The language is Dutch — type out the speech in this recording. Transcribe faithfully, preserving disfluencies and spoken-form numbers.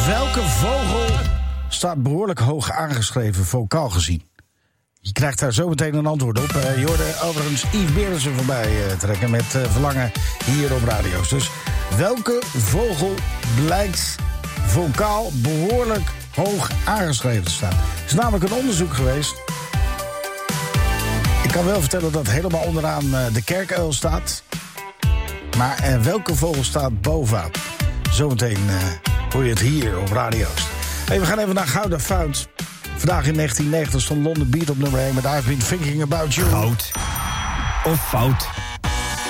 Welke vogel staat behoorlijk hoog aangeschreven, vocaal gezien? Je krijgt daar zo meteen een antwoord op. Uh, je hoorde overigens Yves Berensen voorbij uh, trekken met uh, Verlangen hier op radio's. Dus welke vogel blijkt vocaal behoorlijk hoog aangeschreven te staan? Er is namelijk een onderzoek geweest. Ik kan wel vertellen dat helemaal onderaan uh, de kerkuil staat. Maar uh, welke vogel staat bovenaan? Zometeen uh, hoor je het hier op radio's. Hey, we gaan even naar Gouden Fout. Vandaag in negentien negentig stond London Beat op nummer één met I've Been Thinking About You. Goud of fout?